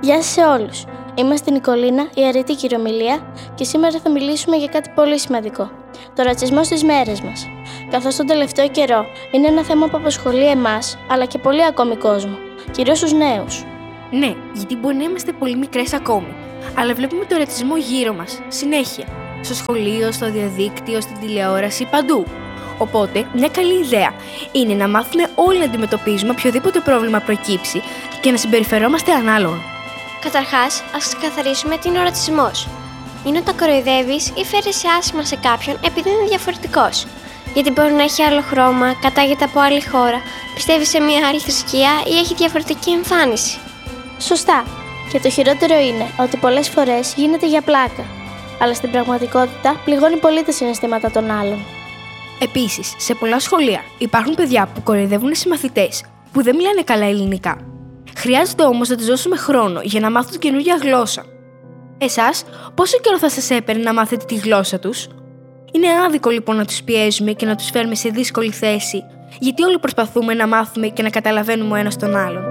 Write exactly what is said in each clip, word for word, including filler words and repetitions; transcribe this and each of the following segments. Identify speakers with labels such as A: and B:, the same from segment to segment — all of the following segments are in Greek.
A: Γεια σας σε όλους. Είμαστε η Νικολίνα, η αρετή κυριομιλία, και σήμερα θα μιλήσουμε για κάτι πολύ σημαντικό. Το ρατσισμό στις μέρες μας. Καθώς τον τελευταίο καιρό είναι ένα θέμα που απασχολεί εμάς, αλλά και πολύ ακόμη κόσμο, κυρίως τους νέους.
B: Ναι, γιατί μπορεί να είμαστε πολύ μικρές ακόμη, αλλά βλέπουμε το ρατσισμό γύρω μας, συνέχεια. Στο σχολείο, στο διαδίκτυο, στην τηλεόραση, παντού. Οπότε, μια καλή ιδέα είναι να μάθουμε όλοι να αντιμετωπίζουμε οποιοδήποτε πρόβλημα προκύψει και να συμπεριφερόμαστε ανάλογα.
C: Καταρχάς, ας ξεκαθαρίσουμε τι είναι ο ρατσισμός. Είναι όταν κοροϊδεύεις ή φέρεσαι άσχημα σε κάποιον επειδή είναι διαφορετικός. Γιατί μπορεί να έχει άλλο χρώμα, κατάγεται από άλλη χώρα, πιστεύει σε μια άλλη θρησκεία ή έχει διαφορετική εμφάνιση.
A: Σωστά. Και το χειρότερο είναι ότι πολλές φορές γίνεται για πλάκα. Αλλά στην πραγματικότητα πληγώνει πολύ τα συναισθήματα των άλλων.
B: Επίσης, σε πολλά σχολεία υπάρχουν παιδιά που κοροϊδεύουν συμμαθητές που δεν μιλάνε καλά ελληνικά. Χρειάζεται όμως να τους δώσουμε χρόνο για να μάθουν καινούργια γλώσσα. Εσάς, πόσο καιρό θα σας έπαιρνε να μάθετε τη γλώσσα τους? Είναι άδικο λοιπόν να τους πιέζουμε και να τους φέρουμε σε δύσκολη θέση, γιατί όλοι προσπαθούμε να μάθουμε και να καταλαβαίνουμε ο ένας τον άλλον.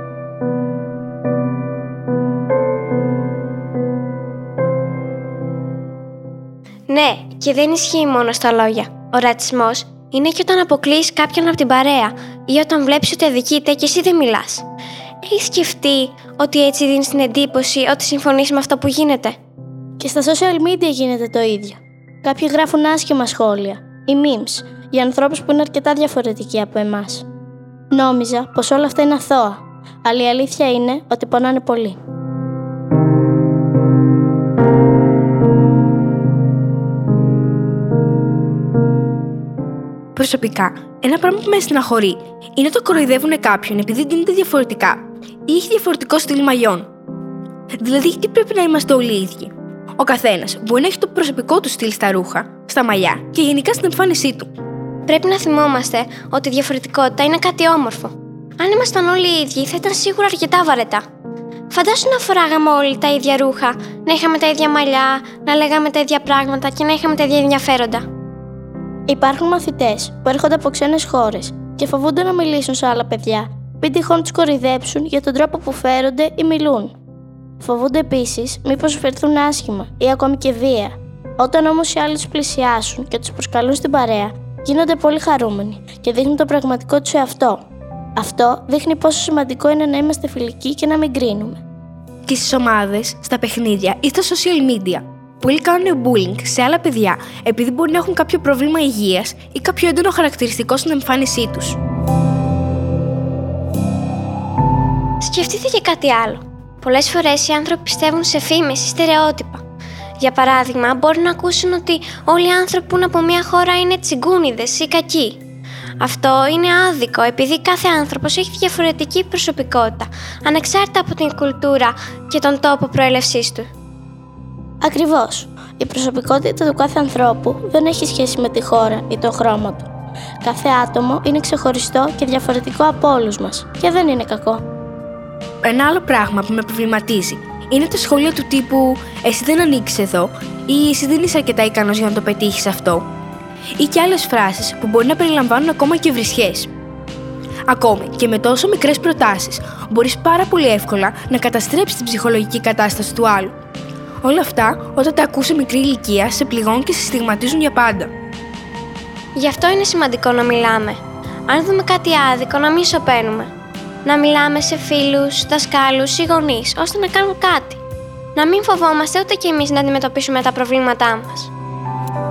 C: Ναι, και δεν ισχύει μόνο στα λόγια. Ο ρατσισμός είναι και όταν αποκλείεις κάποιον από την παρέα ή όταν βλέπεις ότι αδικείται και εσύ δεν μιλάς. Έχεις σκεφτεί ότι έτσι δίνεις την εντύπωση ότι συμφωνείς με αυτό που γίνεται?
A: Και στα social media γίνεται το ίδιο. Κάποιοι γράφουν άσχημα σχόλια ή memes για ανθρώπους που είναι αρκετά διαφορετικοί από εμάς. Νόμιζα πως όλα αυτά είναι αθώα, αλλά η αλήθεια είναι ότι πονάνε πολύ.
B: Προσωπικά, ένα πράγμα που με στεναχωρεί είναι το κοροϊδεύουν κάποιον επειδή ντύνεται διαφορετικά ή έχει διαφορετικό στυλ μαγιών. Δηλαδή, γιατί πρέπει να είμαστε όλοι οι ίδιοι? Ο καθένας μπορεί να έχει το προσωπικό του στυλ στα ρούχα, στα μαλλιά και γενικά στην εμφάνισή του.
C: Πρέπει να θυμόμαστε ότι η διαφορετικότητα είναι κάτι όμορφο. Αν ήμασταν όλοι οι ίδιοι, θα ήταν σίγουρα αρκετά βαρετά. Φαντάσου να φοράγαμε όλοι τα ίδια ρούχα, να είχαμε τα ίδια μαλλιά, να λέγαμε τα ίδια πράγματα και να είχαμε τα ίδια ενδιαφέροντα.
A: Υπάρχουν μαθητές που έρχονται από ξένες χώρες και φοβούνται να μιλήσουν σε άλλα παιδιά, μην τυχόν τους κοροϊδέψουν για τον τρόπο που φέρονται ή μιλούν. Φοβούνται επίσης μήπως φερθούν άσχημα ή ακόμη και βία. Όταν όμως οι άλλοι τους πλησιάσουν και τους προσκαλούν στην παρέα, γίνονται πολύ χαρούμενοι και δείχνουν το πραγματικό τους εαυτό. Αυτό δείχνει πόσο σημαντικό είναι να είμαστε φιλικοί και να μην κρίνουμε.
B: Και στις ομάδες, στα παιχνίδια ή στα social media, πολλοί κάνουν bullying σε άλλα παιδιά επειδή μπορεί να έχουν κάποιο πρόβλημα υγείας ή κάποιο έντονο χαρακτηριστικό στην εμφάνισή τους.
C: Σκεφτείτε και κάτι άλλο. Πολλές φορές οι άνθρωποι πιστεύουν σε φήμες ή στερεότυπα. Για παράδειγμα, μπορεί να ακούσουν ότι όλοι οι άνθρωποι που είναι από μια χώρα είναι τσιγκούνιδες ή κακοί. Αυτό είναι άδικο επειδή κάθε άνθρωπος έχει διαφορετική προσωπικότητα, ανεξάρτητα από την κουλτούρα και τον τόπο προέλευσής του.
A: Ακριβώς. Η προσωπικότητα του κάθε ανθρώπου δεν έχει σχέση με τη χώρα ή το χρώμα του. Κάθε άτομο είναι ξεχωριστό και διαφορετικό από όλους μας και δεν είναι κακό.
B: Ένα άλλο πράγμα που με προβληματίζει είναι τα σχόλια του τύπου «Εσύ δεν ανήκεις εδώ» ή «Εσύ δεν είσαι αρκετά ικανός για να το πετύχεις αυτό» ή και άλλες φράσεις που μπορεί να περιλαμβάνουν ακόμα και βρισιές. Ακόμη και με τόσο μικρές προτάσεις μπορείς πάρα πολύ εύκολα να καταστρέψεις την ψυχολογική κατάσταση του άλλου. Όλα αυτά, όταν τα ακούς σε μικρή ηλικία, σε πληγώνουν και σε στιγματίζουν για πάντα.
C: Γι' αυτό είναι σημαντικό να μιλάμε. Αν δούμε κάτι άδικο, να μην σωπαίνουμε. Να μιλάμε σε φίλους, δασκάλους ή γονείς, ώστε να κάνουν κάτι. Να μην φοβόμαστε ούτε κι εμείς να αντιμετωπίσουμε τα προβλήματά μας.